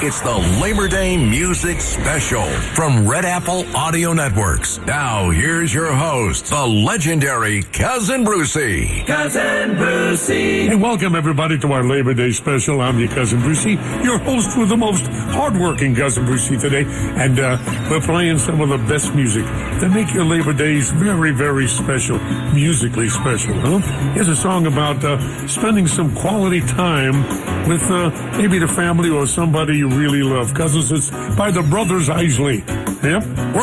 It's the Labor Day Music Special from Red Apple Audio Networks. Now, here's your host, the legendary Cousin Brucey. Cousin Brucey. Hey, welcome everybody to our Labor Day Special. I'm your Cousin Brucey, your host with the most hardworking Cousin Brucey today. And we're playing some of the best music to make your Labor Days very, very special, musically special. Huh? Here's a song about spending some quality time with maybe the family or somebody you really love. Cousins, it's by the Brothers Isley. Yep.